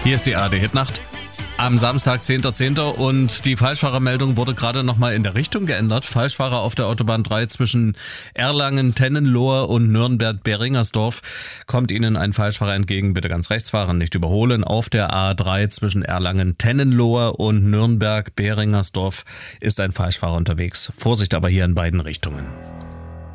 Hier ist die ARD-Hitnacht am Samstag, 10.10. und die Falschfahrermeldung wurde gerade nochmal in der Richtung geändert. Falschfahrer auf der Autobahn 3 zwischen Erlangen-Tennenlohe und Nürnberg-Beringersdorf. Kommt Ihnen ein Falschfahrer entgegen, bitte ganz rechts fahren, nicht überholen. Auf der A3 zwischen Erlangen-Tennenlohe und Nürnberg-Beringersdorf ist ein Falschfahrer unterwegs. Vorsicht aber hier in beiden Richtungen.